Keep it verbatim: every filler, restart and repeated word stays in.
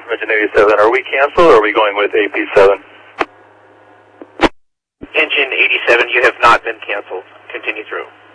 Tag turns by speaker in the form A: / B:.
A: from engine eighty-seven. Are we canceled or are we going with A P seven?
B: Engine eighty-seven, you have not been canceled. Continue through.